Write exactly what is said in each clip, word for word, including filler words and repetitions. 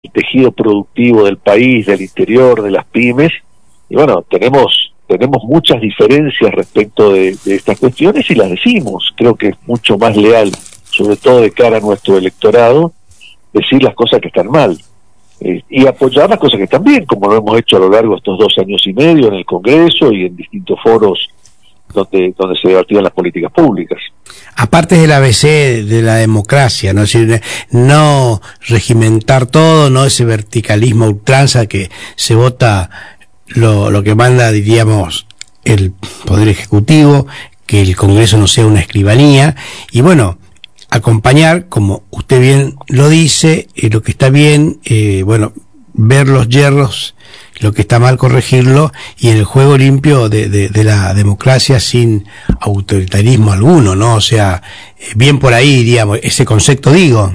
el tejido productivo del país, del interior, de las pymes, y bueno, tenemos tenemos muchas diferencias respecto de, de estas cuestiones y las decimos. Creo que es mucho más leal, sobre todo de cara a nuestro electorado, decir las cosas que están mal eh, y apoyar las cosas que están bien, como lo hemos hecho a lo largo de estos dos años y medio en el Congreso y en distintos foros donde donde se debatían las políticas públicas. Aparte del A B C de la democracia, ¿no? Es decir, no regimentar todo, no ese verticalismo a ultranza que se vota lo, lo que manda, diríamos, el Poder Ejecutivo, que el Congreso no sea una escribanía, y bueno, acompañar, como usted bien lo dice, eh, lo que está bien, eh, bueno, ver los yerros, lo que está mal corregirlo, y en el juego limpio de, de, de la democracia sin autoritarismo alguno, ¿no? O sea, bien por ahí, diríamos, ese concepto digo.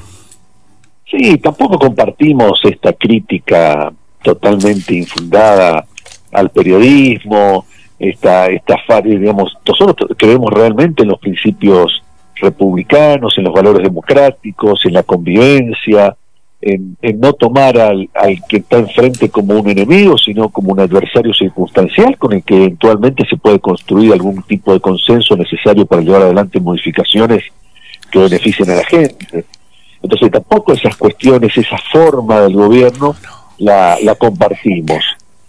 Sí, tampoco compartimos esta crítica totalmente infundada al periodismo, esta, esta digamos, nosotros creemos realmente en los principios republicanos, en los valores democráticos, en la convivencia, En, en no tomar al, al que está enfrente como un enemigo, sino como un adversario circunstancial con el que eventualmente se puede construir algún tipo de consenso necesario para llevar adelante modificaciones que beneficien a la gente. Entonces tampoco esas cuestiones, esa forma del gobierno la, la compartimos.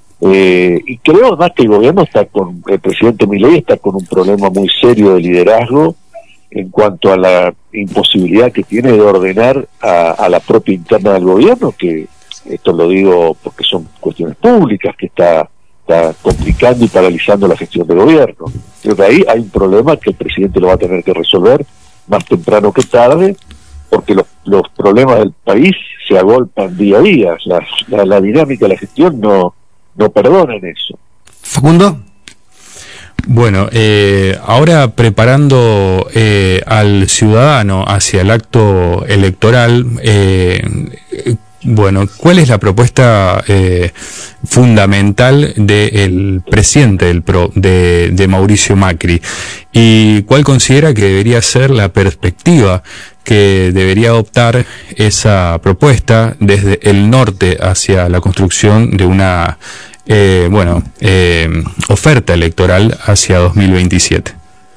Eh, y creo además que el gobierno está con, el presidente Milei está con un problema muy serio de liderazgo en cuanto a la imposibilidad que tiene de ordenar a, a la propia interna del gobierno, que esto lo digo porque son cuestiones públicas, que está, está complicando y paralizando la gestión del gobierno. Creo que ahí hay un problema que el presidente lo va a tener que resolver más temprano que tarde, porque los, los problemas del país se agolpan día a día, la, la, la dinámica de la gestión no, no perdona en eso. Facundo. Bueno, eh, ahora preparando eh, al ciudadano hacia el acto electoral, eh, bueno, ¿cuál es la propuesta eh, fundamental del presidente del PRO, de, de Mauricio Macri? ¿Y cuál considera que debería ser la perspectiva que debería adoptar esa propuesta desde el norte hacia la construcción de una Eh, bueno, eh, oferta electoral hacia dos mil veintisiete?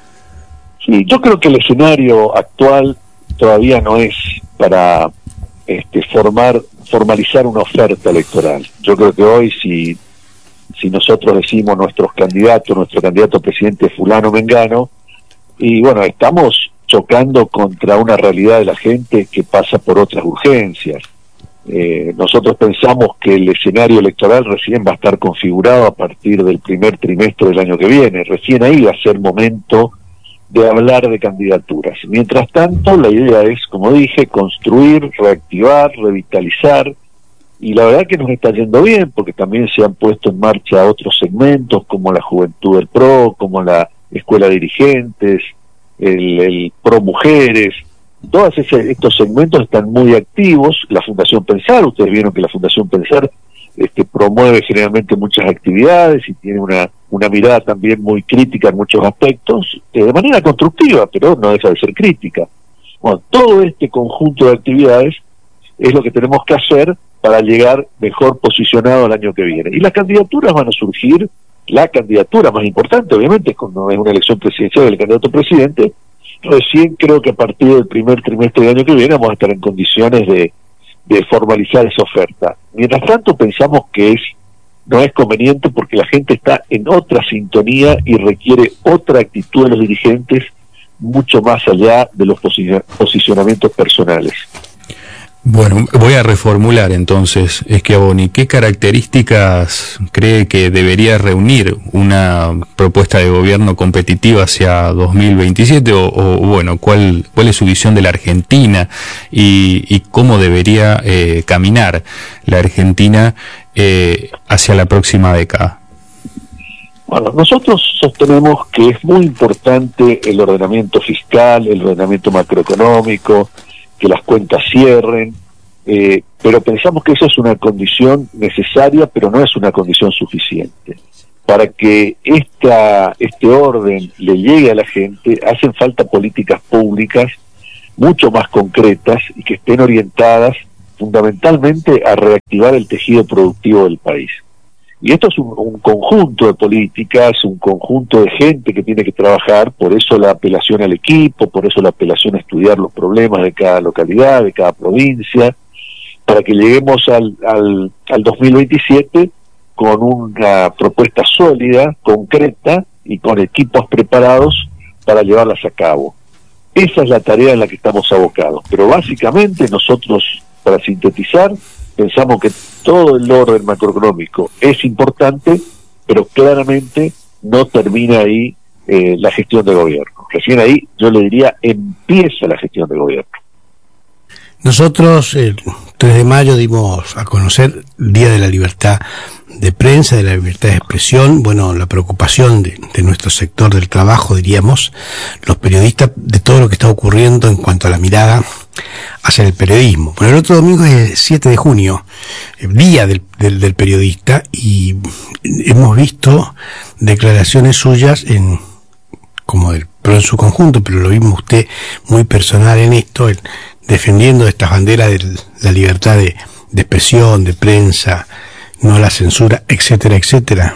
Sí, yo creo que el escenario actual todavía no es para este, formar, formalizar una oferta electoral. Yo creo que hoy si, si nosotros decimos nuestros candidatos, nuestro candidato a presidente es fulano mengano, y bueno, estamos chocando contra una realidad de la gente que pasa por otras urgencias. Eh, nosotros pensamos que el escenario electoral recién va a estar configurado a partir del primer trimestre del año que viene, recién ahí va a ser momento de hablar de candidaturas. Mientras tanto, la idea es, como dije, construir, reactivar, revitalizar, y la verdad que nos está yendo bien, porque también se han puesto en marcha otros segmentos, como la Juventud del PRO, como la Escuela de Dirigentes, el, el Pro Mujeres. Todos estos segmentos están muy activos. La Fundación Pensar, ustedes vieron que la Fundación Pensar este, promueve generalmente muchas actividades y tiene una, una mirada también muy crítica en muchos aspectos, eh, de manera constructiva, pero no deja de ser crítica. Bueno, todo este conjunto de actividades es lo que tenemos que hacer para llegar mejor posicionado el año que viene. Y las candidaturas van a surgir, la candidatura más importante, obviamente, cuando es una elección presidencial del candidato a presidente. Recién creo que a partir del primer trimestre del año que viene vamos a estar en condiciones de, de formalizar esa oferta. Mientras tanto pensamos que es no es conveniente porque la gente está en otra sintonía y requiere otra actitud de los dirigentes mucho más allá de los posi- posicionamientos personales. Bueno, voy a reformular entonces, Schiavoni, ¿qué características cree que debería reunir una propuesta de gobierno competitiva hacia dos mil veintisiete? O, o bueno, ¿cuál, cuál es su visión de la Argentina y, y cómo debería eh, caminar la Argentina eh, hacia la próxima década? Bueno, nosotros sostenemos que es muy importante el ordenamiento fiscal, el ordenamiento macroeconómico, que las cuentas cierren, eh, pero pensamos que eso es una condición necesaria, pero no es una condición suficiente. Para que esta, este orden le llegue a la gente, hacen falta políticas públicas mucho más concretas y que estén orientadas fundamentalmente a reactivar el tejido productivo del país. Y esto es un, un conjunto de políticas, un conjunto de gente que tiene que trabajar, por eso la apelación al equipo, por eso la apelación a estudiar los problemas de cada localidad, de cada provincia, para que lleguemos al, al, al dos mil veintisiete con una propuesta sólida, concreta y con equipos preparados para llevarlas a cabo. Esa es la tarea en la que estamos abocados. Pero básicamente nosotros, para sintetizar, pensamos que todo el orden macroeconómico es importante, pero claramente no termina ahí eh, la gestión de gobierno. Recién ahí, yo le diría, empieza la gestión de gobierno. Nosotros el tres de mayo dimos a conocer el Día de la Libertad de Prensa, de la Libertad de Expresión, bueno, la preocupación de, de nuestro sector del trabajo, diríamos, los periodistas, de todo lo que está ocurriendo en cuanto a la mirada hacia el periodismo. Bueno, el otro domingo es el siete de junio, el Día del, del, del Periodista, y hemos visto declaraciones suyas en como del PRO en su conjunto, pero lo vimos usted muy personal en esto, el, defendiendo estas banderas de la libertad de, de expresión, de prensa, no la censura, etcétera, etcétera.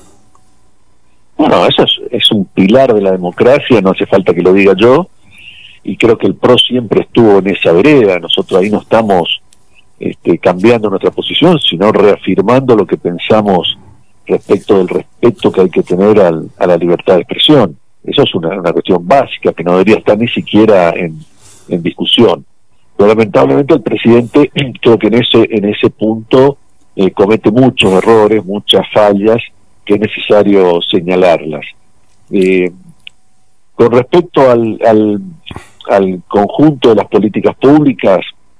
Bueno, eso es, es un pilar de la democracia, no hace falta que lo diga yo, y creo que el PRO siempre estuvo en esa vereda. Nosotros ahí no estamos este, cambiando nuestra posición, sino reafirmando lo que pensamos respecto del respeto que hay que tener al, a la libertad de expresión. Eso es una, una cuestión básica que no debería estar ni siquiera en, en discusión. Pero lamentablemente el presidente, creo que en ese en ese punto eh, comete muchos errores, muchas fallas, que es necesario señalarlas. Eh, con respecto al, al, al conjunto de las políticas públicas,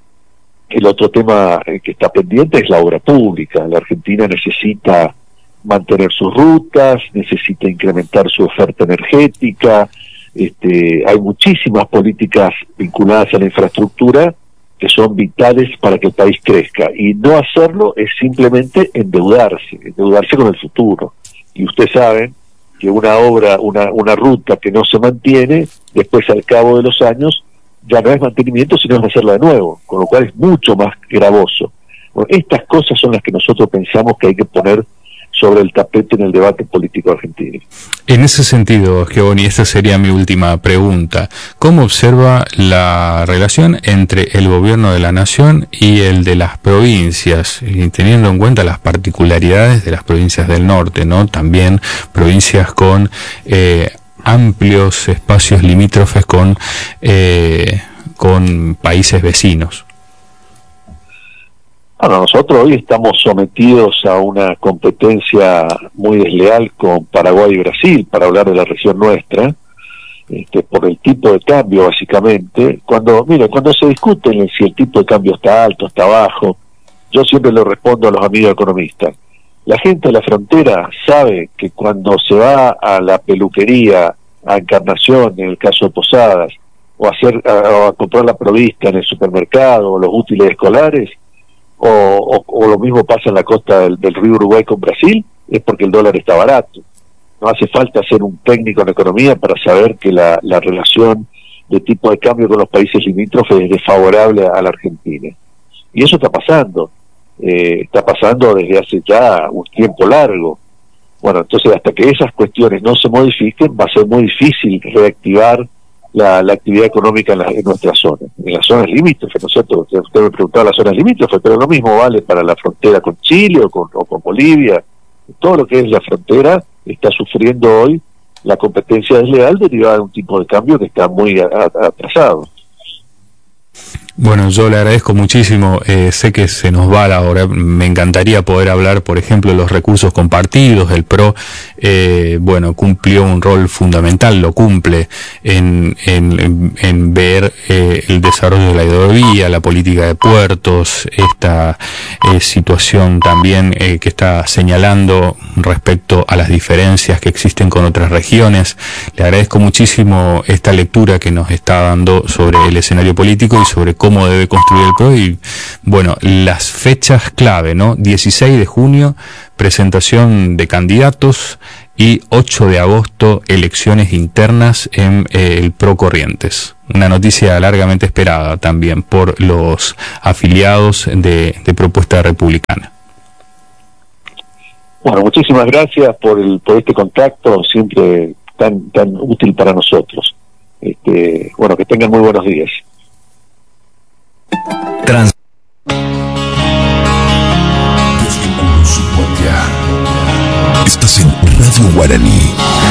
el otro tema que está pendiente es la obra pública. La Argentina necesita mantener sus rutas, necesita incrementar su oferta energética. Este, hay muchísimas políticas vinculadas a la infraestructura que son vitales para que el país crezca, y no hacerlo es simplemente endeudarse, endeudarse con el futuro. Y ustedes saben que una obra, una, una ruta que no se mantiene, después al cabo de los años, ya no es mantenimiento, sino es hacerla de nuevo, con lo cual es mucho más gravoso. Bueno, estas cosas son las que nosotros pensamos que hay que poner sobre el tapete en el debate político argentino. En ese sentido, Schiavoni, esta sería mi última pregunta. ¿Cómo observa la relación entre el gobierno de la nación y el de las provincias, y teniendo en cuenta las particularidades de las provincias del norte, ¿no? También provincias con eh, amplios espacios limítrofes con, eh, con países vecinos? Bueno, nosotros hoy estamos sometidos a una competencia muy desleal con Paraguay y Brasil, para hablar de la región nuestra, este, por el tipo de cambio, básicamente. Cuando, mire, cuando se discute en si el tipo de cambio está alto, está bajo, yo siempre le respondo a los amigos economistas. La gente de la frontera sabe que cuando se va a la peluquería, a Encarnación, en el caso de Posadas, o a, hacer, a, a comprar la provista en el supermercado, o los útiles escolares, O, o, o lo mismo pasa en la costa del, del río Uruguay con Brasil, es porque el dólar está barato. No hace falta ser un técnico en economía para saber que la, la relación de tipo de cambio con los países limítrofes es desfavorable a la Argentina. Y eso está pasando, eh, está pasando desde hace ya un tiempo largo. Bueno, entonces hasta que esas cuestiones no se modifiquen, va a ser muy difícil reactivar La, la actividad económica en, la, en nuestra zona, en las zonas limítrofes, ¿no es cierto? Usted, usted me preguntaba las zonas limítrofes, pero lo mismo vale para la frontera con Chile o con, o con Bolivia. Todo lo que es la frontera está sufriendo hoy la competencia desleal derivada de un tipo de cambio que está muy a, a, atrasado. Bueno, yo le agradezco muchísimo, eh, sé que se nos va la hora, me encantaría poder hablar, por ejemplo, de los recursos compartidos. El PRO, eh, bueno, cumplió un rol fundamental, lo cumple en, en, en ver eh, el desarrollo de la hidrovía, la política de puertos, esta eh, situación también eh, que está señalando respecto a las diferencias que existen con otras regiones. Le agradezco muchísimo esta lectura que nos está dando sobre el escenario político y sobre cómo debe construir el PRO, y bueno, las fechas clave, ¿no? dieciséis de junio, presentación de candidatos, y ocho de agosto, elecciones internas en eh, el Pro Corrientes. Una noticia largamente esperada también por los afiliados de, de Propuesta Republicana. Bueno, muchísimas gracias por el por este contacto, siempre tan tan útil para nosotros. Este, bueno, que tengan muy buenos días. Trans Estás en Radio Guaraní.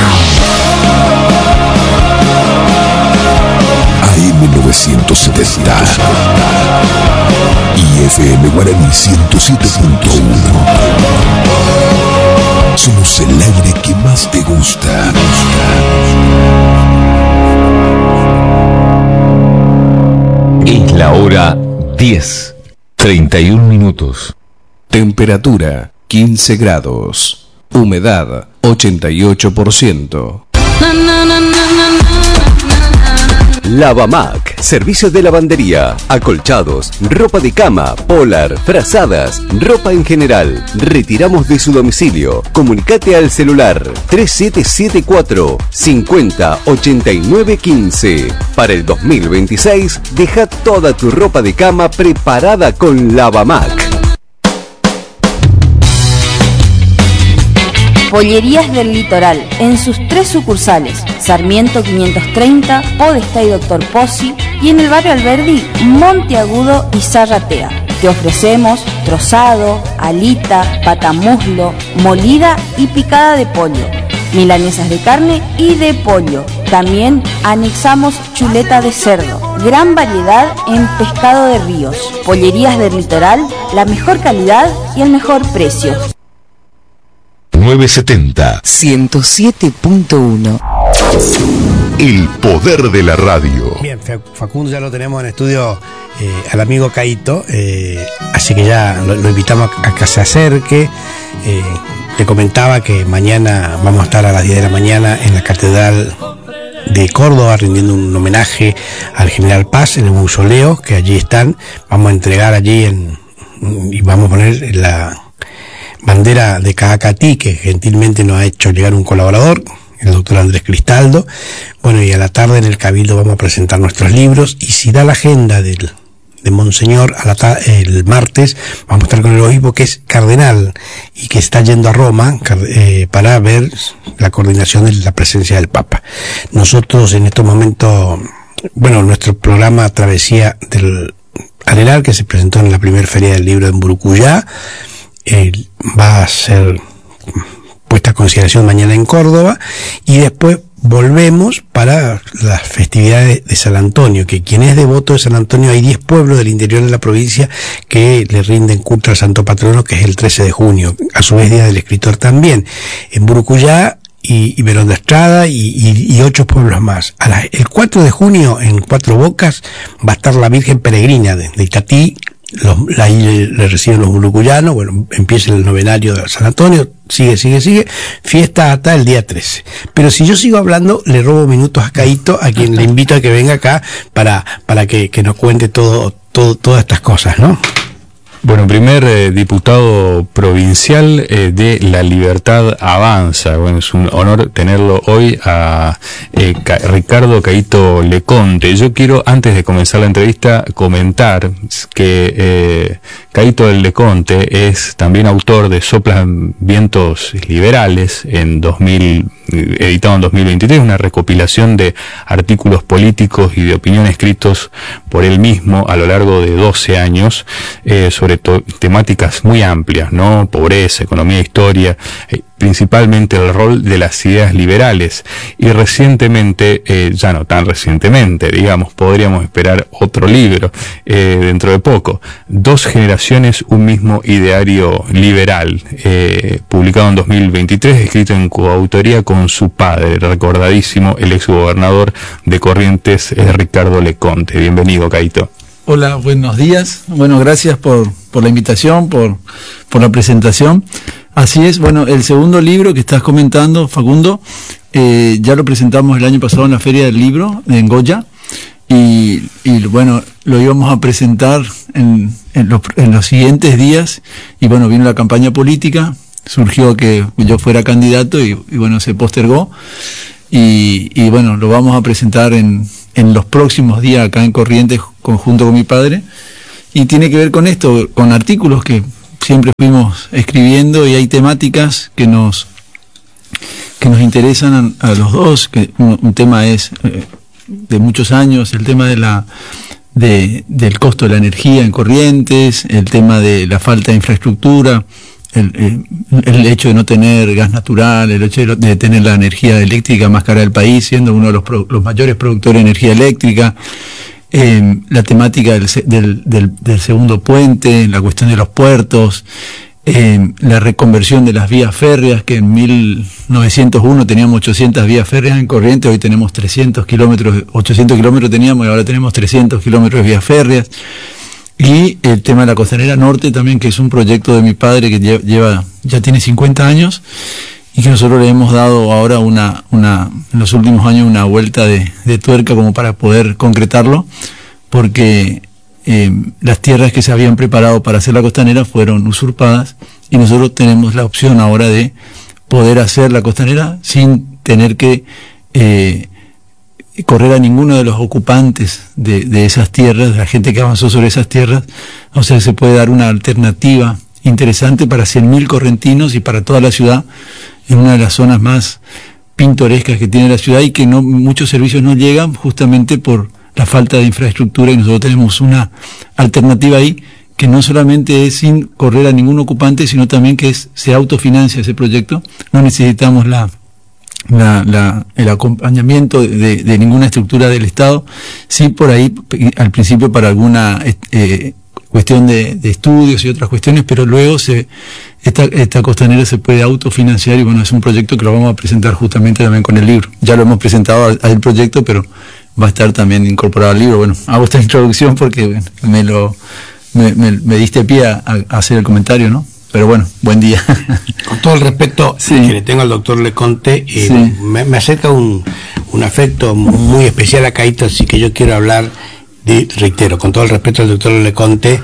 A M novecientos setenta y F M Guaraní ciento siete punto uno. Somos el aire que más te gusta. Es la hora diez, treinta y un minutos. Temperatura quince grados. Humedad ochenta y ocho por ciento. Lavamac, servicios de lavandería, acolchados, ropa de cama, polar, frazadas, ropa en general. Retiramos de su domicilio. Comunicate al celular tres siete siete cuatro, cincuenta, ochenta y nueve quince. Para el dos mil veintiséis, deja toda tu ropa de cama preparada con Lavamac. Pollerías del Litoral, en sus tres sucursales, Sarmiento quinientos treinta, Podestá y Doctor Pozzi, y en el barrio Alberdi, Monteagudo y Zarratea. Te ofrecemos trozado, alita, patamuslo, molida y picada de pollo, milanesas de carne y de pollo. También anexamos chuleta de cerdo, gran variedad en pescado de ríos. Pollerías del Litoral, la mejor calidad y el mejor precio. novecientos setenta ciento siete punto uno. El poder de la radio. Bien, Facundo ya lo tenemos en estudio, eh, al amigo Caíto, eh, así que ya lo, lo invitamos a, a que se acerque. Eh, le comentaba que mañana vamos a estar a las diez de la mañana en la Catedral de Córdoba rindiendo un homenaje al General Paz en el mausoleo, que allí están. Vamos a entregar allí en, y vamos a poner la bandera de Cacatí, que gentilmente nos ha hecho llegar un colaborador, el doctor Andrés Cristaldo. Bueno, y a la tarde en el Cabildo vamos a presentar nuestros libros, y si da la agenda del, de Monseñor, a la ta- el martes vamos a estar con el obispo, que es cardenal y que está yendo a Roma eh, para ver la coordinación de la presencia del Papa. Nosotros en estos momentos, bueno, nuestro programa Travesía del Arenal, que se presentó en la primera feria del libro en Burucuyá, Eh, va a ser puesta a consideración mañana en Córdoba, y después volvemos para las festividades de San Antonio, que quien es devoto de San Antonio, hay diez pueblos del interior de la provincia que le rinden culto al santo patrono, que es el trece de junio, a su vez día del escritor también, en Burucuyá y, y Verón de Estrada y, y, y ocho pueblos más. A la, el cuatro de junio en Cuatro Bocas va a estar la Virgen Peregrina de, de Itatí. Los, ahí le, le reciben los burucuyanos. Bueno, empieza el novenario de San Antonio, sigue, sigue, sigue, fiesta hasta el día trece. Pero si yo sigo hablando, le robo minutos a Caíto, a quien le invito a que venga acá para, para que, que nos cuente todo, todo, todas estas cosas, ¿no? Bueno, primer eh, diputado provincial eh, de La Libertad Avanza. Bueno, es un honor tenerlo hoy a eh, Ca- Ricardo Caíto Leconte. Yo quiero, antes de comenzar la entrevista, comentar que eh, Caíto Leconte es también autor de Soplan Vientos Liberales, en dos mil, editado en dos mil veintitrés, una recopilación de artículos políticos y de opinión escritos por él mismo a lo largo de doce años, eh, sobre To- temáticas muy amplias, ¿no? Pobreza, economía, historia, eh, principalmente el rol de las ideas liberales. Y recientemente, eh, ya no tan recientemente, digamos, podríamos esperar otro libro eh, dentro de poco. Dos generaciones, un mismo ideario liberal, eh, publicado en dos mil veintitrés, escrito en coautoría con su padre, recordadísimo, el exgobernador de Corrientes, eh, Ricardo Leconte. Bienvenido, Caíto. Hola, buenos días. Bueno, gracias por, por la invitación, por, por la presentación. Así es, bueno, el segundo libro que estás comentando, Facundo, eh, ya lo presentamos el año pasado en la Feria del Libro en Goya, y, y bueno, lo íbamos a presentar en, en, los, en los siguientes días, y bueno, vino la campaña política, surgió que yo fuera candidato y, y bueno, se postergó y, y bueno, lo vamos a presentar en, en los próximos días acá en Corrientes conjunto con mi padre, y tiene que ver con esto, con artículos que siempre fuimos escribiendo, y hay temáticas que nos que nos interesan a, a los dos, que un, un tema es eh, de muchos años, el tema de la de, del costo de la energía en Corrientes, el tema de la falta de infraestructura, el, el, el hecho de no tener gas natural, el hecho de, de tener la energía eléctrica más cara del país, siendo uno de los, pro, los mayores productores de energía eléctrica, eh, la temática del, del, del, del segundo puente, la cuestión de los puertos, eh, la reconversión de las vías férreas, que en mil novecientos uno teníamos ochocientas vías férreas en Corrientes, hoy tenemos trescientos kilómetros, ochocientos kilómetros teníamos y ahora tenemos trescientos kilómetros de vías férreas. Y el tema de la Costanera Norte también, que es un proyecto de mi padre que lleva, ya tiene cincuenta años, y que nosotros le hemos dado ahora una, una en los últimos años una vuelta de, de tuerca como para poder concretarlo, porque eh, las tierras que se habían preparado para hacer la Costanera fueron usurpadas, y nosotros tenemos la opción ahora de poder hacer la Costanera sin tener que eh, correr a ninguno de los ocupantes de, de esas tierras, de la gente que avanzó sobre esas tierras. O sea, se puede dar una alternativa interesante para cien mil correntinos y para toda la ciudad, en una de las zonas más pintorescas que tiene la ciudad, y que no muchos servicios no llegan justamente por la falta de infraestructura, y nosotros tenemos una alternativa ahí que no solamente es sin correr a ningún ocupante, sino también que es, se autofinancia ese proyecto. No necesitamos la La, la, el acompañamiento de, de ninguna estructura del Estado, sí por ahí al principio para alguna eh, cuestión de, de estudios y otras cuestiones, pero luego se esta, esta costanera se puede autofinanciar, y bueno, es un proyecto que lo vamos a presentar justamente también con el libro. Ya lo hemos presentado al, al proyecto, pero va a estar también incorporado al libro. Bueno, hago esta introducción porque bueno, me lo me, me, me diste pie a, a hacer el comentario, ¿no? Pero bueno, buen día. Con todo el respeto sí. que le tengo al doctor Leconte, eh, sí. me, me acerca un, un afecto muy especial a Caíto, así que yo quiero hablar, de, reitero, con todo el respeto al doctor Leconte,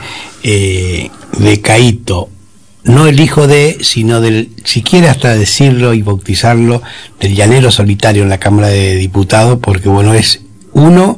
eh, de Caíto, no el hijo de, sino del, si quiere hasta decirlo y bautizarlo, del llanero solitario en la Cámara de Diputados, porque bueno, es uno,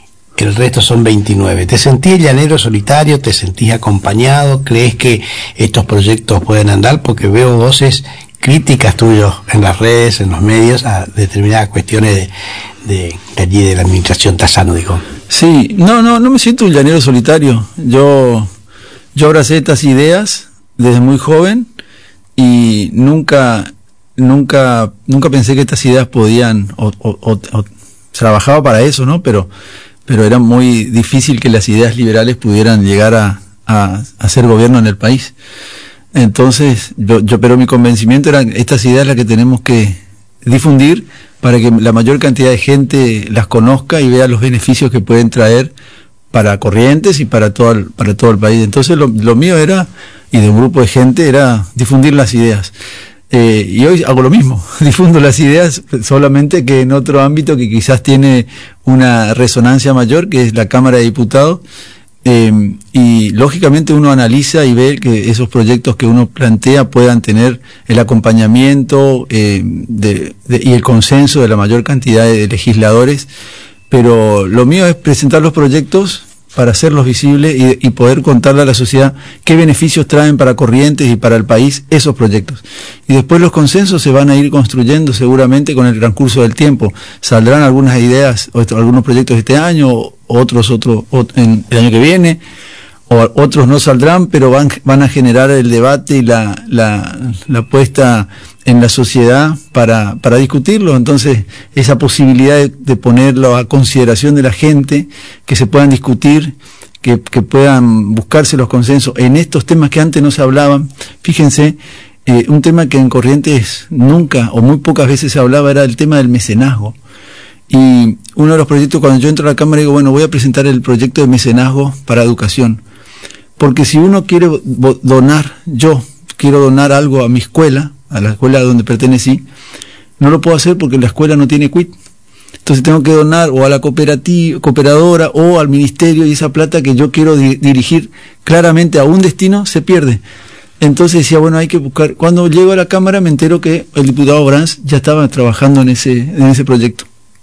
el resto son veintinueve. ¿Te sentís llanero solitario? ¿Te sentís acompañado? ¿Crees que estos proyectos pueden andar? Porque veo voces críticas tuyas en las redes, en los medios, a determinadas cuestiones de, de, de allí de la administración Tassano, digo. Sí, no, no, no me siento un llanero solitario. Yo, yo abracé estas ideas desde muy joven y nunca, nunca, nunca pensé que estas ideas podían, o, o, o, o trabajaba para eso, ¿no? Pero pero era muy difícil que las ideas liberales pudieran llegar a, a, a hacer gobierno en el país. Entonces, yo, yo pero mi convencimiento era estas ideas las que tenemos que difundir para que la mayor cantidad de gente las conozca y vea los beneficios que pueden traer para Corrientes y para todo el, para todo el país. Entonces, lo, lo mío era, y de un grupo de gente, era difundir las ideas. Eh, y hoy hago lo mismo, difundo las ideas, solamente que en otro ámbito que quizás tiene una resonancia mayor, que es la Cámara de Diputados, eh, y lógicamente uno analiza y ve que esos proyectos que uno plantea puedan tener el acompañamiento eh, de, de, y el consenso de la mayor cantidad de legisladores, pero lo mío es presentar los proyectos para hacerlos visibles y, y poder contarle a la sociedad qué beneficios traen para Corrientes y para el país esos proyectos. Y después los consensos se van a ir construyendo seguramente con el transcurso del tiempo. Saldrán algunas ideas, o algunos proyectos este año, otros otro, otro en el año que viene, o otros no saldrán, pero van, van a generar el debate y la, la, la puesta en la sociedad para, para discutirlo. Entonces, esa posibilidad de, de ponerlo a consideración de la gente, que se puedan discutir, que, que puedan buscarse los consensos en estos temas que antes no se hablaban. Fíjense, eh, un tema que en Corrientes nunca o muy pocas veces se hablaba era el tema del mecenazgo. Y uno de los proyectos, cuando yo entro a la Cámara, digo, bueno, voy a presentar el proyecto de mecenazgo para educación. Porque si uno quiere donar, yo quiero donar algo a mi escuela, a la escuela donde pertenecí, no lo puedo hacer porque la escuela no tiene quit. Entonces tengo que donar o a la cooperativa, cooperadora o al ministerio, y esa plata que yo quiero di dirigir claramente a un destino se pierde. Entonces decía, bueno, hay que buscar. Cuando llego a la Cámara me entero que el diputado Brands ya estaba trabajando en ese, en ese proyecto.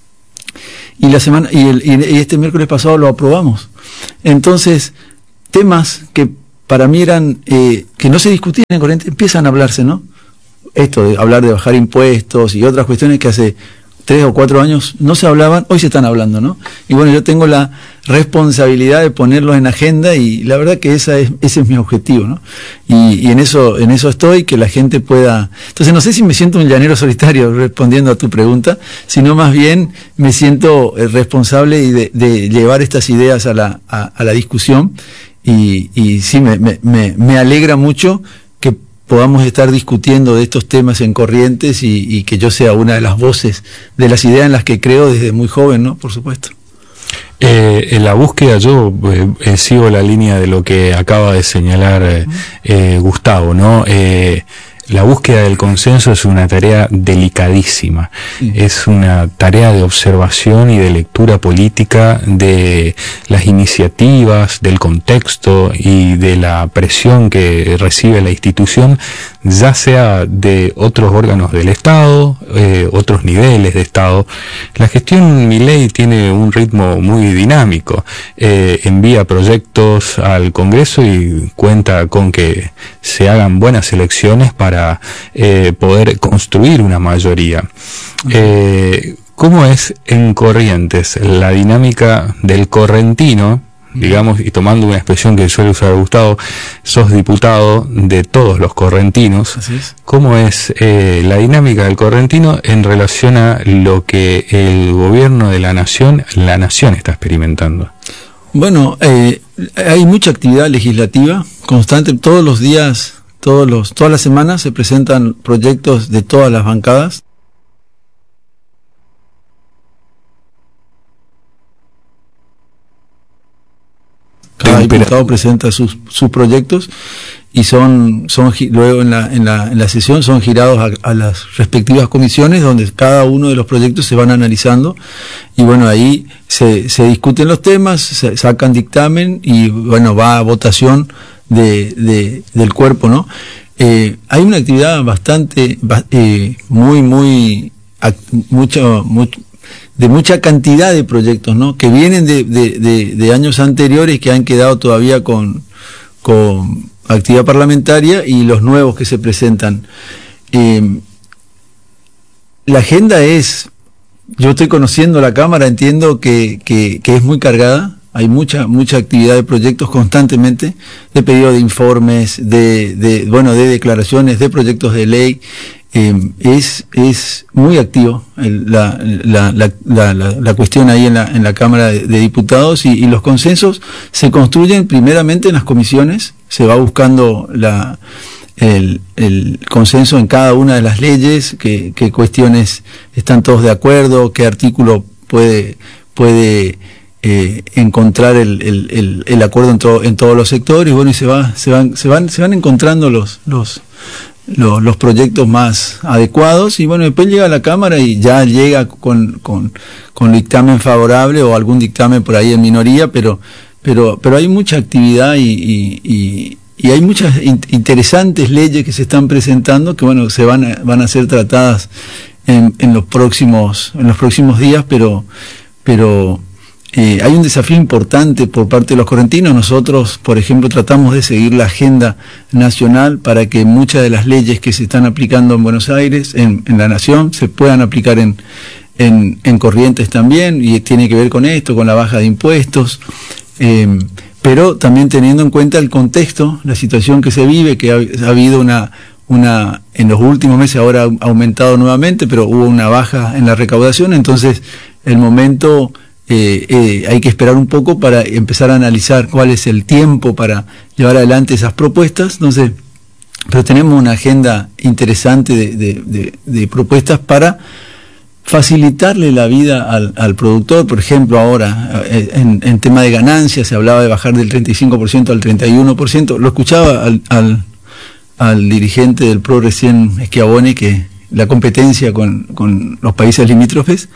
Y la semana, y, el, y este miércoles pasado lo aprobamos. Entonces, temas que para mí eran, eh, que no se discutían en Corrientes, empiezan a hablarse, ¿no? Esto de hablar de bajar impuestos y otras cuestiones que hace tres o cuatro años no se hablaban, hoy se están hablando, ¿no? Y bueno, yo tengo la responsabilidad de ponerlos en agenda y la verdad que esa es, ese es mi objetivo, ¿no? Y, y en eso, en eso estoy, que la gente pueda. Entonces no sé si me siento un llanero solitario respondiendo a tu pregunta, sino más bien me siento responsable y de, de llevar estas ideas a la, a, a la discusión y, y sí me, me, me, me alegra mucho que podamos estar discutiendo de estos temas en Corrientes y, y que yo sea una de las voces de las ideas en las que creo desde muy joven, ¿no? Por supuesto. Eh, en la búsqueda yo eh, eh, sigo la línea de lo que acaba de señalar eh, eh, Gustavo, ¿no? Eh, La búsqueda del consenso es una tarea delicadísima, sí. Es una tarea de observación y de lectura política de las iniciativas, del contexto y de la presión que recibe la institución, ya sea de otros órganos del Estado, eh, otros niveles de Estado. La gestión Milei tiene un ritmo muy dinámico, eh, envía proyectos al Congreso y cuenta con que se hagan buenas elecciones para para eh, poder construir una mayoría. Eh, ¿Cómo es en Corrientes la dinámica del correntino? Digamos, y tomando una expresión que suele usar Gustavo, sos diputado de todos los correntinos. Así es. ¿Cómo es eh, la dinámica del correntino en relación a lo que el gobierno de la nación, la nación está experimentando? Bueno, eh, hay mucha actividad legislativa constante, todos los días. Todos los, todas las semanas se presentan proyectos de todas las bancadas. Cada diputado presenta sus, sus proyectos y son, son luego en la, en la, en la sesión son girados a, a las respectivas comisiones donde cada uno de los proyectos se van analizando y bueno, ahí se, se discuten los temas, se sacan dictamen y bueno, va a votación de, de del cuerpo, ¿no? Eh, hay una actividad bastante eh, muy muy mucho, mucho de mucha cantidad de proyectos, ¿no? Que vienen de, de, de, de años anteriores que han quedado todavía con con actividad parlamentaria y los nuevos que se presentan. Eh, la agenda es, yo estoy conociendo la Cámara, entiendo que, que, que es muy cargada. Hay mucha mucha actividad de proyectos constantemente, de pedido de informes, de, de bueno, de declaraciones, de proyectos de ley. Eh, es es muy activo el, la, la, la, la, la, la cuestión ahí en la, en la Cámara de, de Diputados y, y los consensos se construyen primeramente en las comisiones, se va buscando la el, el consenso en cada una de las leyes, qué que cuestiones están todos de acuerdo, qué artículo puede puede Eh, encontrar el, el, el, el acuerdo en, to, en todos los sectores, bueno, y se va, se van, se van, se van encontrando los, los, los, los proyectos más adecuados, y bueno, después llega a la Cámara y ya llega con, con, con dictamen favorable o algún dictamen por ahí en minoría, pero, pero, pero hay mucha actividad y, y, y, y hay muchas in, interesantes leyes que se están presentando que bueno, se van a, van a ser tratadas en, en los próximos, en los próximos días, pero, pero Eh, hay un desafío importante por parte de los correntinos. Nosotros, por ejemplo, tratamos de seguir la agenda nacional para que muchas de las leyes que se están aplicando en Buenos Aires, en, en la nación, se puedan aplicar en, en, en Corrientes también, y tiene que ver con esto, con la baja de impuestos, eh, pero también teniendo en cuenta el contexto, la situación que se vive, que ha, ha habido una, una, en los últimos meses ahora ha aumentado nuevamente, pero hubo una baja en la recaudación, entonces el momento... Eh, eh, hay que esperar un poco para empezar a analizar cuál es el tiempo para llevar adelante esas propuestas. Entonces, pero tenemos una agenda interesante de, de, de, de propuestas para facilitarle la vida al, al productor. Por ejemplo, ahora en, en tema de ganancias se hablaba de bajar del treinta y cinco por ciento al treinta y uno por ciento. Lo escuchaba al, al, al dirigente del P R O recién, Schiavone, que la competencia con, con los países limítrofes.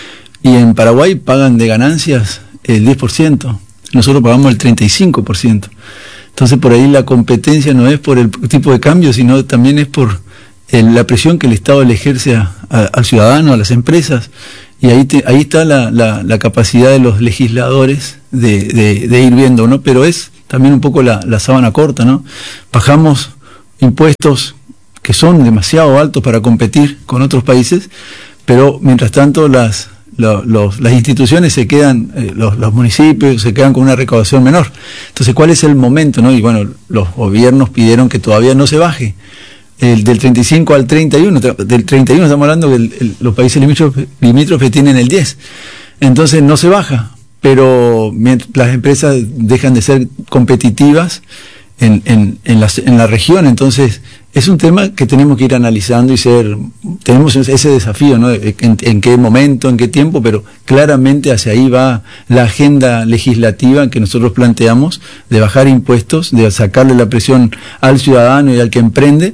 Y en Paraguay pagan de ganancias el diez por ciento, nosotros pagamos el treinta y cinco por ciento. Entonces por ahí la competencia no es por el tipo de cambio, sino también es por el, la presión que el Estado le ejerce a, a, al ciudadano, a las empresas. Y ahí te, ahí está la, la, la capacidad de los legisladores de, de, de ir viendo, ¿no? Pero es también un poco la, la sábana corta, ¿no? Bajamos impuestos que son demasiado altos para competir con otros países, pero mientras tanto las, lo, los, las instituciones se quedan, eh, los, los municipios se quedan con una recaudación menor. Entonces, ¿cuál es el momento, no? Y bueno, los gobiernos pidieron que todavía no se baje. El del treinta y cinco al treinta y uno, del treinta y uno estamos hablando que el, el, los países limítrofes, limítrofes tienen el diez, entonces no se baja, pero mientras las empresas dejan de ser competitivas en, en, en, la, en la región, entonces es un tema que tenemos que ir analizando y ser, tenemos ese desafío, ¿no? En, en qué momento, en qué tiempo, pero claramente hacia ahí va la agenda legislativa que nosotros planteamos, de bajar impuestos, de sacarle la presión al ciudadano y al que emprende,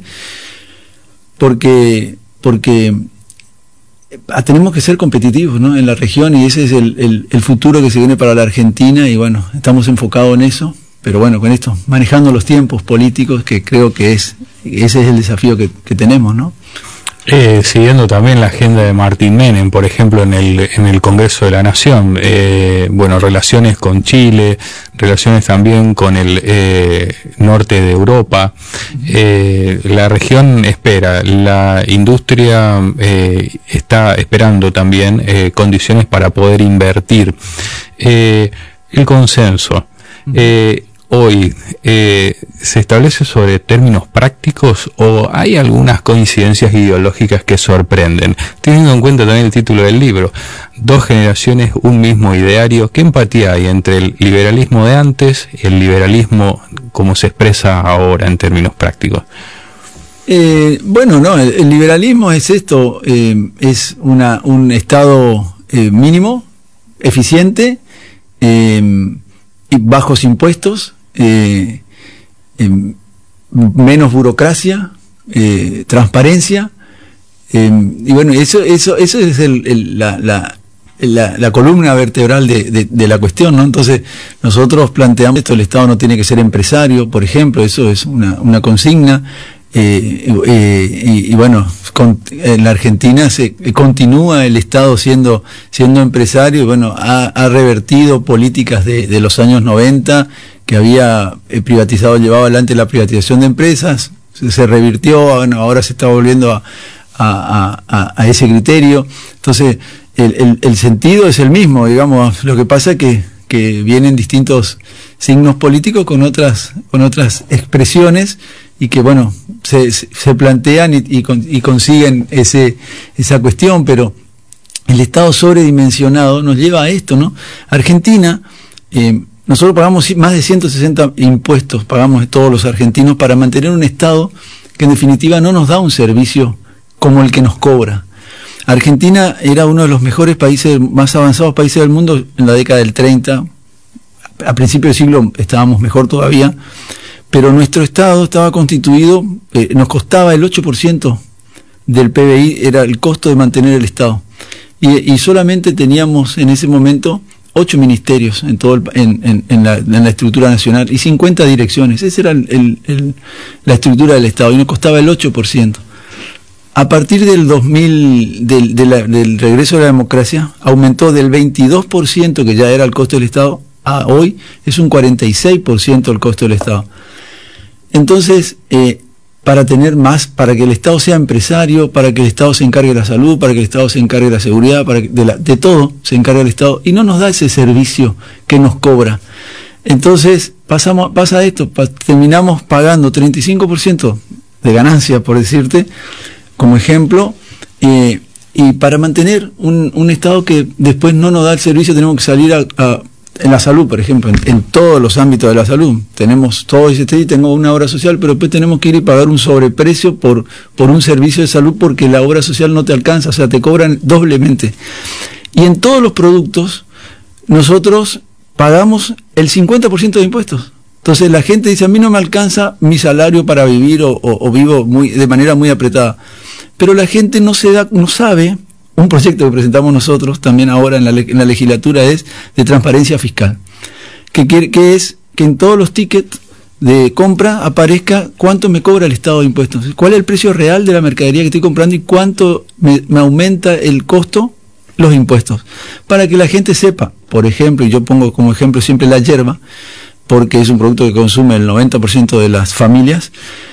porque, porque tenemos que ser competitivos, ¿no? En la región, y ese es el, el, el futuro que se viene para la Argentina, y bueno, estamos enfocados en eso. Pero bueno, con esto, manejando los tiempos políticos, que creo que es ese es el desafío que, que tenemos, ¿no? Eh, siguiendo también la agenda de Martín Menem, por ejemplo, en el en el Congreso de la Nación, eh, bueno, relaciones con Chile, relaciones también con el eh, norte de Europa. Eh, la región espera, la industria eh, está esperando también eh, condiciones para poder invertir. Eh, el consenso. Eh, Hoy, eh, ¿se establece sobre términos prácticos o hay algunas coincidencias ideológicas que sorprenden? Teniendo en cuenta también el título del libro, Dos generaciones, un mismo ideario. ¿Qué empatía hay entre el liberalismo de antes y el liberalismo como se expresa ahora en términos prácticos? Eh, bueno, no, el, el liberalismo es esto, eh, es una, un Estado eh, mínimo, eficiente, eh, y bajos impuestos, Eh, eh, menos burocracia, eh, transparencia, eh, y bueno, eso eso eso es el, el, la, la, la, la columna vertebral de, de, de la cuestión, ¿no? Entonces nosotros planteamos esto: el Estado no tiene que ser empresario, por ejemplo, eso es una, una consigna. Eh, eh, y, y bueno, con, en la Argentina se continúa el Estado siendo siendo empresario, y bueno, ha, ha revertido políticas de, de los años noventa, que había eh, privatizado, llevaba adelante la privatización de empresas, se, se revirtió, bueno, ahora se está volviendo a, a, a, a ese criterio. Entonces el, el, el sentido es el mismo, digamos, lo que pasa es que, que vienen distintos signos políticos con otras, con otras expresiones, y que bueno, se, se plantean y, y, y consiguen ese, esa cuestión, pero el Estado sobredimensionado nos lleva a esto, ¿no? Argentina, eh, nosotros pagamos más de ciento sesenta impuestos, pagamos todos los argentinos, para mantener un Estado que en definitiva no nos da un servicio como el que nos cobra. Argentina era uno de los mejores países, más avanzados países del mundo en la década del treinta, a principios del siglo estábamos mejor todavía, pero nuestro Estado estaba constituido, eh, nos costaba el ocho por ciento del P B I, era el costo de mantener el Estado. Y, y solamente teníamos en ese momento ocho ministerios en todo el, en, en, en, la, en la estructura nacional y cincuenta direcciones. Esa era el, el, el, la estructura del Estado, y nos costaba el ocho por ciento. A partir del dos mil, del, de la, del regreso de la democracia, aumentó del veintidós por ciento, que ya era el costo del Estado, a hoy es un cuarenta y seis por ciento el costo del Estado. Entonces, eh, para tener más, para que el Estado sea empresario, para que el Estado se encargue de la salud, para que el Estado se encargue de la seguridad, para que de, la, de todo se encargue el Estado, y no nos da ese servicio que nos cobra. Entonces, pasamos, pasa esto, pa, terminamos pagando treinta y cinco por ciento de ganancia, por decirte, como ejemplo, eh, y para mantener un, un Estado que después no nos da el servicio, tenemos que salir a... a en la salud, por ejemplo, en, en todos los ámbitos de la salud, tenemos todo ese, tengo una obra social, pero después tenemos que ir y pagar un sobreprecio por, por un servicio de salud, porque la obra social no te alcanza, o sea, te cobran doblemente. Y en todos los productos, nosotros pagamos el cincuenta por ciento de impuestos. Entonces la gente dice: a mí no me alcanza mi salario para vivir, o, o, o vivo muy, de manera muy apretada. Pero la gente no se da, no sabe. Un proyecto que presentamos nosotros también ahora en la, en la legislatura es de transparencia fiscal, que, que, que es que en todos los tickets de compra aparezca cuánto me cobra el Estado de impuestos, cuál es el precio real de la mercadería que estoy comprando y cuánto me, me aumenta el costo, los impuestos, para que la gente sepa. Por ejemplo, y yo pongo como ejemplo siempre la yerba, porque es un producto que consume el noventa por ciento de las familias,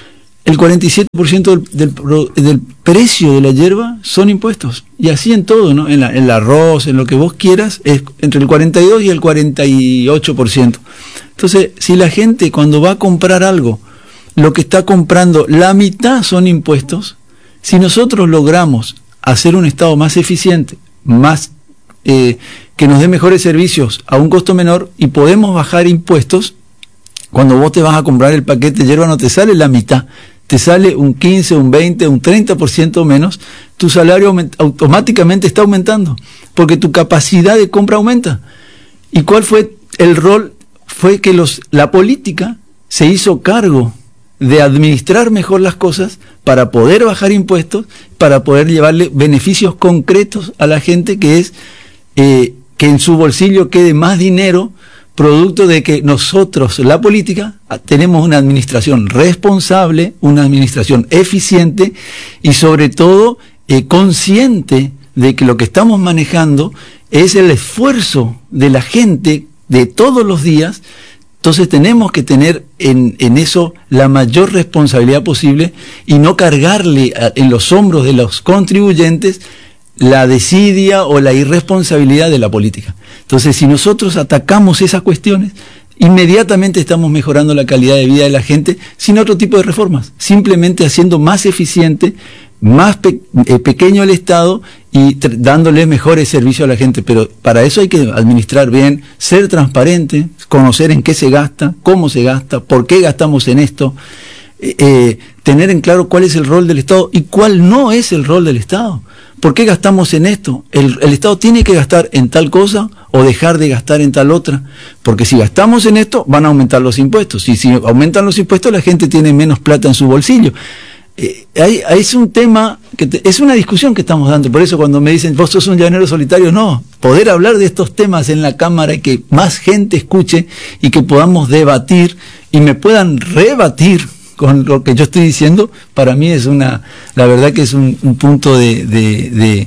el cuarenta y siete por ciento del, del, del precio de la yerba son impuestos, y así en todo, ¿no? En, la, en el arroz, en lo que vos quieras, es entre el cuarenta y dos y el cuarenta y ocho por ciento. Entonces, si la gente cuando va a comprar algo, lo que está comprando, la mitad son impuestos, si nosotros logramos hacer un Estado más eficiente, más eh, que nos dé mejores servicios a un costo menor, y podemos bajar impuestos, cuando vos te vas a comprar el paquete de yerba no te sale la mitad, te sale un quince, un veinte, un treinta por ciento menos, tu salario automáticamente está aumentando, porque tu capacidad de compra aumenta. ¿Y cuál fue el rol? Fue que los, la política se hizo cargo de administrar mejor las cosas para poder bajar impuestos, para poder llevarle beneficios concretos a la gente, que es eh, que en su bolsillo quede más dinero, producto de que nosotros, la política, tenemos una administración responsable, una administración eficiente y sobre todo eh, consciente de que lo que estamos manejando es el esfuerzo de la gente de todos los días. Entonces tenemos que tener en, en eso la mayor responsabilidad posible y no cargarle a, en los hombros de los contribuyentes la desidia o la irresponsabilidad de la política. Entonces, si nosotros atacamos esas cuestiones, inmediatamente estamos mejorando la calidad de vida de la gente sin otro tipo de reformas, simplemente haciendo más eficiente, más pe eh, pequeño el Estado y dándole mejores servicios a la gente. Pero para eso hay que administrar bien, ser transparente, conocer en qué se gasta, cómo se gasta, por qué gastamos en esto, eh, eh, tener en claro cuál es el rol del Estado y cuál no es el rol del Estado. ¿Por qué gastamos en esto? El, el Estado tiene que gastar en tal cosa o dejar de gastar en tal otra, porque si gastamos en esto van a aumentar los impuestos, y si aumentan los impuestos la gente tiene menos plata en su bolsillo. Eh, hay, es un tema, que te, es una discusión que estamos dando. Por eso cuando me dicen vos sos un llanero solitario, no, poder hablar de estos temas en la Cámara y que más gente escuche y que podamos debatir y me puedan rebatir con lo que yo estoy diciendo, para mí es una, la verdad que es un, un punto de, de, de,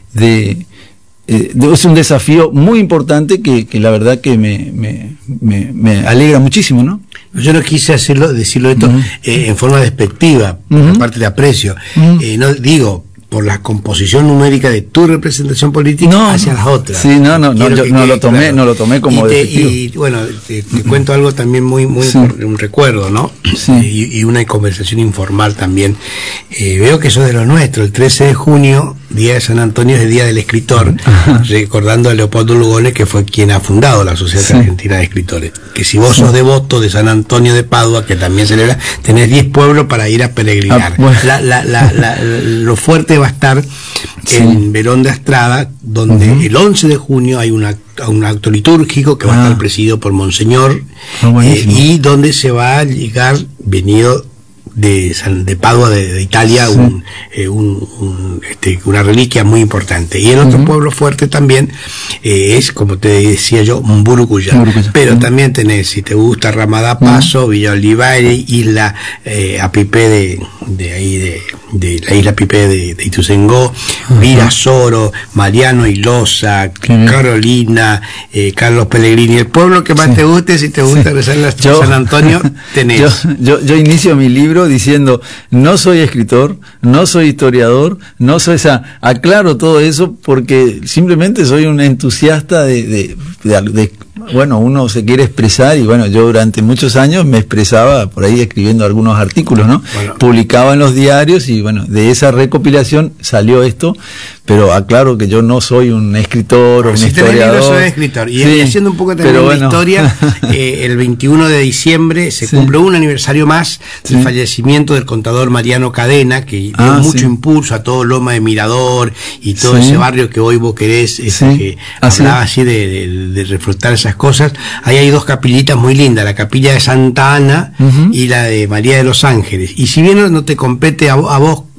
de, eh, de, es un desafío muy importante que, que la verdad que me, me, me, me alegra muchísimo, ¿no? Yo no quise hacerlo, decirlo esto uh-huh. eh, en forma despectiva, por uh-huh. parte de aprecio. Uh-huh. eh, no digo por la composición numérica de tu representación política no, hacia las otras. Sí, no, no, no, yo no lo tomé, claro. no lo tomé como y te, despectivo. Y bueno, te, te cuento algo también muy, muy sí. por, un recuerdo, ¿no? Sí. Y, y una conversación informal también. Eh, veo que eso es de lo nuestro. El trece de junio, día de San Antonio, es el día del escritor, ajá. recordando a Leopoldo Lugones, que fue quien ha fundado la Sociedad sí. Argentina de Escritores. Que si vos sí. sos devoto de San Antonio de Padua, que también celebra, tenés diez pueblos para ir a peregrinar. Ah, bueno. la, la, la, la, lo fuerte va a estar sí. en Verón de Astrada, donde uh-huh. el once de junio hay una, un acto litúrgico que ah. va a estar presidido por Monseñor, ah, eh, y donde se va a llegar, venido de, San, de Padua, de, de Italia, sí. un, eh, un, un, este, una reliquia muy importante. Y el otro uh-huh. pueblo fuerte también eh, es, como te decía yo, Mburucuyá. Pero uh-huh. también tenés, si te gusta, Ramada Paso, uh-huh. Villa Olivares, Isla eh, Apipé de, de ahí, de, de la isla Apipé de, de Ituzaingó, uh-huh. Virasoro, Mariano Ilosa, uh-huh. Carolina, eh, Carlos Pellegrini. El pueblo que más sí. te guste, si te gusta sí. rezar en la yo, San Antonio, tenés. Yo, yo, yo inicio mi libro diciendo, no soy escritor, no soy historiador, no soy esa, aclaro todo eso porque simplemente soy un entusiasta de, de, de, de bueno, uno se quiere expresar y bueno, yo durante muchos años me expresaba por ahí escribiendo algunos artículos, ¿no? Bueno. Publicaba en los diarios y bueno, de esa recopilación salió esto, pero aclaro que yo no soy un escritor o un si historiador. Libro, soy escritor. Y sí, haciendo un poco también de bueno. historia, eh, el veintiuno de diciembre se sí. cumple un aniversario más del sí. fallecimiento del contador Mariano Cadena, que dio ah, mucho sí. impulso a todo Loma de Mirador y todo sí. ese barrio que hoy vos querés, ese sí. que así. hablaba así de, de, de reflotar esas cosas. Ahí hay dos capillitas muy lindas, la capilla de Santa Ana uh-huh. y la de María de los Ángeles. Y si bien no te compete a, a vos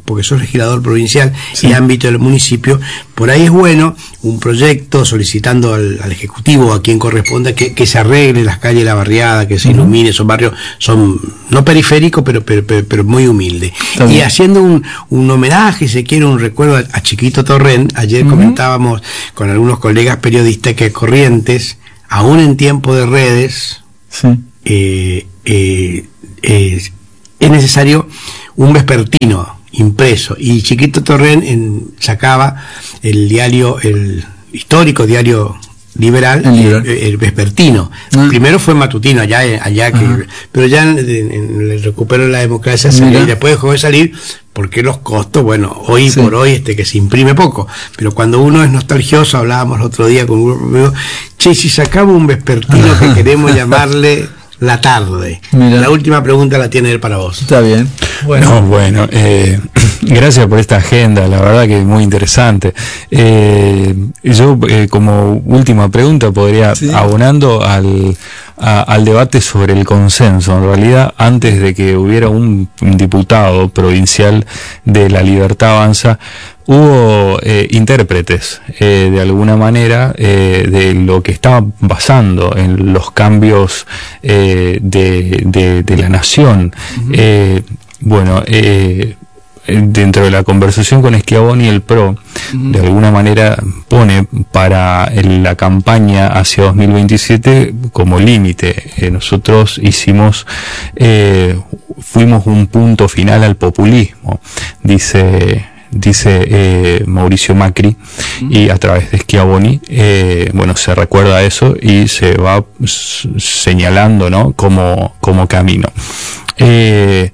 porque sos legislador provincial Sí. y ámbito del municipio, por ahí es bueno un proyecto solicitando al, al Ejecutivo, a quien corresponda, que, que se arregle las calles de la barriada, que se Uh-huh. ilumine, son barrios, son no periféricos, pero, pero, pero, pero muy humildes. Está Y bien. haciendo un, un homenaje, si quiere, un recuerdo a, a Chiquito Torrén. Ayer Uh-huh. comentábamos con algunos colegas periodistas que Corrientes, aún en tiempo de redes, Sí. eh, eh, eh, es necesario un vespertino impreso, y Chiquito Torrén en, sacaba el diario, el histórico diario liberal, El liberal. El, el vespertino. Ah. Primero fue matutino allá, allá que, Ajá. pero ya en, en- en el recupero de la democracia salió, Mira. y después dejó de salir porque los costos, bueno, hoy Sí. por hoy este que se imprime poco, pero cuando uno es nostalgioso, hablábamos el otro día con un grupo amigo, che, si sacamos un vespertino que queremos llamarle La Tarde. Mira. La última pregunta la tiene él para vos. Está bien. Bueno, bueno eh, gracias por esta agenda, la verdad que es muy interesante. Eh, yo, eh, como última pregunta, podría, Sí. abonando al, a- al debate sobre el consenso, en realidad, antes de que hubiera un, un diputado provincial de La Libertad Avanza, hubo eh, intérpretes, eh, de alguna manera, eh, de lo que estaba pasando en los cambios eh, de, de, de la nación. Eh, bueno, eh, dentro de la conversación con Schiavoni, el P R O, de alguna manera pone para el- la campaña hacia dos mil veintisiete como límite. Eh, nosotros hicimos, eh, fuimos un punto final al populismo, dice dice eh, Mauricio Macri, y a través de Schiavoni, eh, bueno, se recuerda eso y se va s- señalando, ¿no?, como, como camino. Eh,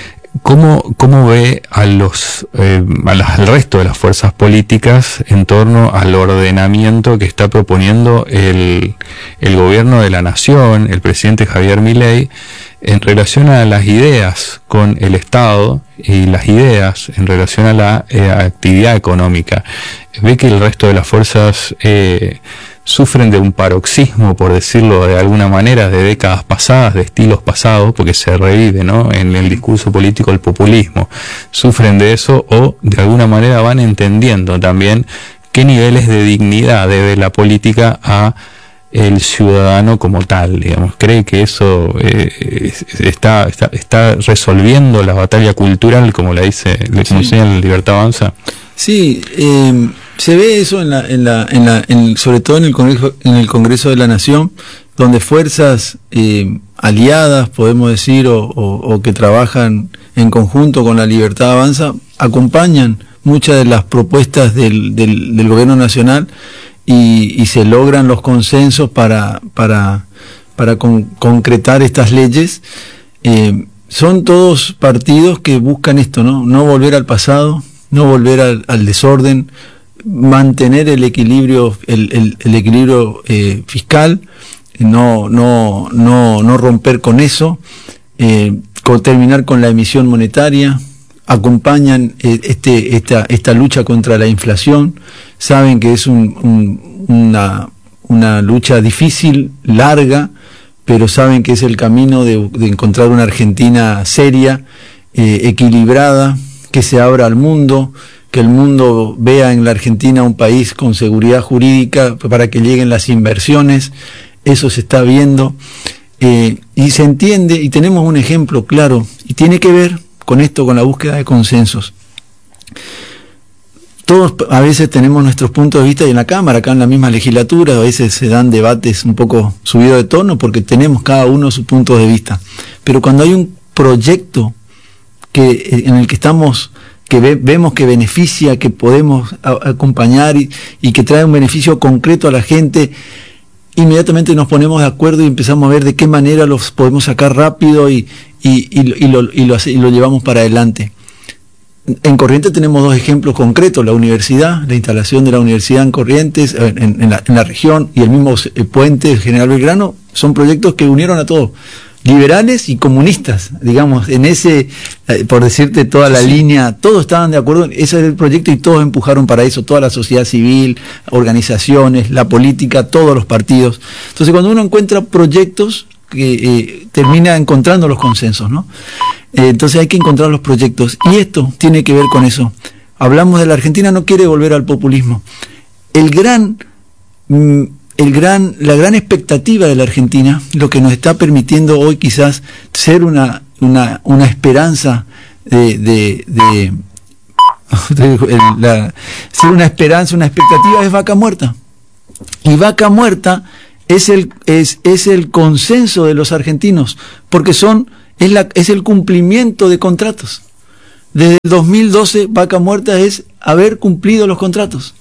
¿Cómo, cómo ve a los eh, a las- al resto de las fuerzas políticas en torno al ordenamiento que está proponiendo el, el gobierno de la nación, el presidente Javier Milei, en relación a las ideas con el Estado y las ideas en relación a la eh, actividad económica? ¿Ve que el resto de las fuerzas eh, sufren de un paroxismo, por decirlo de alguna manera, de décadas pasadas, de estilos pasados, porque se revive, ¿no?, en el discurso político el populismo? ¿Sufren de eso o de alguna manera van entendiendo también qué niveles de dignidad debe la política a el ciudadano como tal, digamos? ¿Cree que eso eh, está, está está resolviendo la batalla cultural, como la dice, le Sí. enseña la Libertad Avanza? Sí, eh, se ve eso en la, en la, en la, en, sobre todo en el Congreso, en el Congreso de la Nación, donde fuerzas eh, aliadas, podemos decir, o, o, o que trabajan en conjunto con la Libertad Avanza, acompañan muchas de las propuestas del, del, del Gobierno Nacional, y, y se logran los consensos para, para, para con, concretar estas leyes. Eh, son todos partidos que buscan esto, ¿no? No volver al pasado, no volver al, al desorden, mantener el equilibrio, el, el, el equilibrio eh, fiscal, no, no, no, no romper con eso, eh, con, terminar con la emisión monetaria. Acompañan eh, este, esta, esta lucha contra la inflación, saben que es un, un, una, una lucha difícil, larga, pero saben que es el camino de, de encontrar una Argentina seria, eh, equilibrada, que se abra al mundo, que el mundo vea en la Argentina un país con seguridad jurídica para que lleguen las inversiones. Eso se está viendo, eh, y se entiende, y tenemos un ejemplo claro, y tiene que ver con esto, con la búsqueda de consensos. Todos a veces tenemos nuestros puntos de vista, y en la Cámara, acá en la misma legislatura, a veces se dan debates un poco subidos de tono porque tenemos cada uno sus puntos de vista. Pero cuando hay un proyecto que, en el que estamos, que ve, vemos que beneficia, que podemos a, acompañar y, y que trae un beneficio concreto a la gente, inmediatamente nos ponemos de acuerdo y empezamos a ver de qué manera los podemos sacar rápido y, y, y, y, lo, y, lo, y lo llevamos para adelante. En Corrientes tenemos dos ejemplos concretos: la universidad, la instalación de la universidad en Corrientes, en, en, la, en la región, y el mismo puente General Belgrano. Son proyectos que unieron a todos, liberales y comunistas, digamos, en ese, por decirte, toda la sí. línea, todos estaban de acuerdo, ese era el proyecto y todos empujaron para eso, toda la sociedad civil, organizaciones, la política, todos los partidos. Entonces, cuando uno encuentra proyectos que eh, termina encontrando los consensos, ¿no? Eh, entonces hay que encontrar los proyectos. Y esto tiene que ver con eso. Hablamos de la Argentina, no quiere volver al populismo. El gran, el gran, la gran expectativa de la Argentina, lo que nos está permitiendo hoy quizás ser una, una, una esperanza de, de, de, de la, ser una esperanza, una expectativa, es Vaca Muerta. Y Vaca Muerta es el, es, es el consenso de los argentinos, porque son, es, la, es el cumplimiento de contratos. Desde el dos mil doce, Vaca Muerta es haber cumplido los contratos.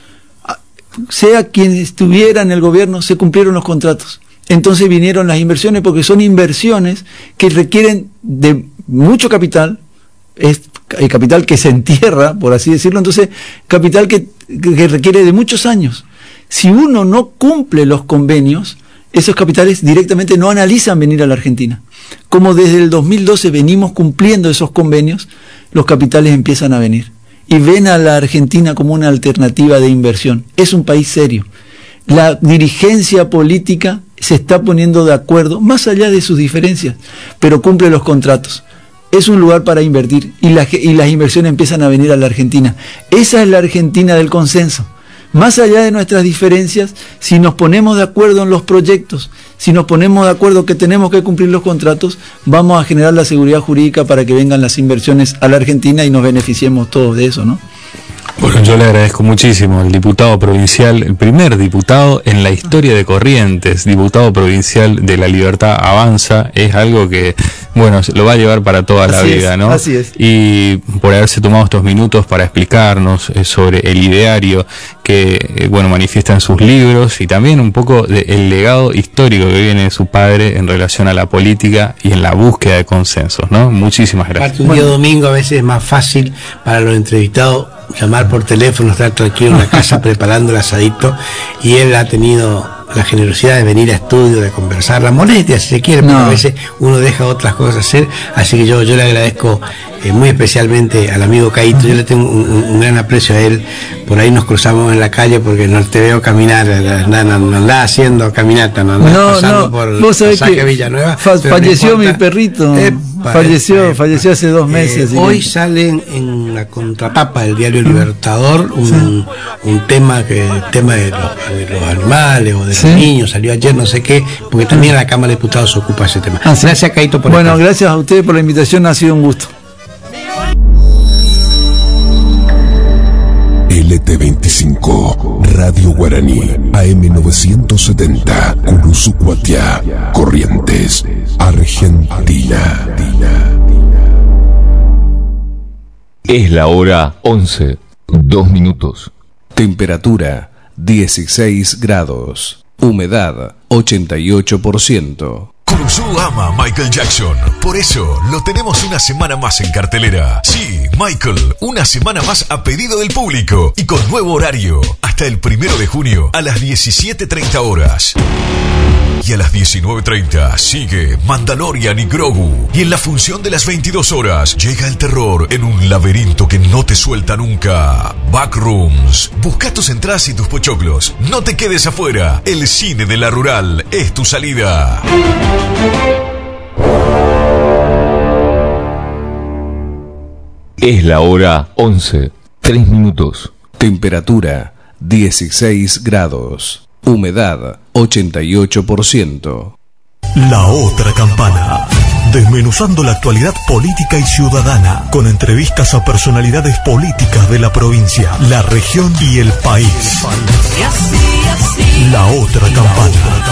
Sea quien estuviera en el gobierno, se cumplieron los contratos. Entonces vinieron las inversiones, porque son inversiones que requieren de mucho capital, es el capital que se entierra, por así decirlo, entonces capital que, que requiere de muchos años. Si uno no cumple los convenios, esos capitales directamente no analizan venir a la Argentina. Como desde el dos mil doce venimos cumpliendo esos convenios, los capitales empiezan a venir y ven a la Argentina como una alternativa de inversión. Es un país serio. La dirigencia política se está poniendo de acuerdo, más allá de sus diferencias, pero cumple los contratos. Es un lugar para invertir y, la, y las inversiones empiezan a venir a la Argentina. Esa es la Argentina del consenso. Más allá de nuestras diferencias, si nos ponemos de acuerdo en los proyectos, si nos ponemos de acuerdo que tenemos que cumplir los contratos, vamos a generar la seguridad jurídica para que vengan las inversiones a la Argentina y nos beneficiemos todos de eso, ¿no? Bueno, yo le agradezco muchísimo al diputado provincial, el primer diputado en la historia de Corrientes, diputado provincial de La Libertad Avanza, es algo que, bueno, lo va a llevar para toda la así vida, es, ¿no? Así es. Y por haberse tomado estos minutos para explicarnos eh, sobre el ideario que, eh, bueno, manifiesta en sus libros y también un poco del legado histórico que viene de su padre en relación a la política y en la búsqueda de consensos, ¿no? Muchísimas gracias. Aparte, un día domingo a veces es más fácil para los entrevistados llamar por teléfono, estar tranquilo en la casa preparando el asadito, y él ha tenido la generosidad de venir a estudio, de conversar, la molestia si se quiere, porque no. A veces uno deja otras cosas hacer, así que yo, yo le agradezco eh, muy especialmente al amigo Caíto. Yo le tengo un, un, un gran aprecio a él. Por ahí nos cruzamos en la calle porque no te veo caminar, no, no, no andás haciendo caminata, no andás no, pasando no. por ¿Vos sabés Pasaje que Villanueva. Fa falleció no mi perrito, eh, falleció, eh, falleció hace dos meses. Eh, hoy sale en la contratapa del diario Libertador un, sí. un tema que el tema de los, de los animales o de ¿sí? los niños, salió ayer, no sé qué, porque también la Cámara de Diputados se ocupa de ese tema. Ah, ¿sí? Gracias, Caíto, por Bueno, estar. Gracias a ustedes por la invitación, ha sido un gusto. L T veinticinco, Radio Guaraní, A M novecientos setenta, Curuzucuatiá, Corrientes, Argentina. Es la hora once, dos minutos. Temperatura dieciséis grados. Humedad ochenta y ocho por ciento. Curuzú ama a Michael Jackson, por eso lo tenemos una semana más en cartelera. Sí, Michael, una semana más a pedido del público y con nuevo horario, hasta el primero de junio a las diecisiete treinta horas. Y a las diecinueve treinta sigue Mandalorian y Grogu. Y en la función de las veintidós horas llega el terror en un laberinto que no te suelta nunca. Backrooms. Busca tus entradas y tus pochoclos. No te quedes afuera. El cine de la rural es tu salida. Es la hora once, tres minutos. Temperatura dieciséis grados. Humedad ochenta y ocho por ciento. La otra campana. Desmenuzando la actualidad política y ciudadana, con entrevistas a personalidades políticas de la provincia, la región y el país. La otra campana.